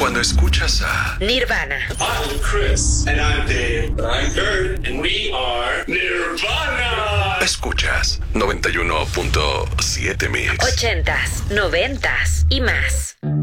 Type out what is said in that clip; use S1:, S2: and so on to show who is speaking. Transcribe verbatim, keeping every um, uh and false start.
S1: Cuando escuchas a
S2: Nirvana.
S3: I'm Chris. And I'm Dave. I'm Kurt. And we are Nirvana.
S1: Escuchas noventa y uno punto siete Mix.
S2: Ochentas, noventas y más.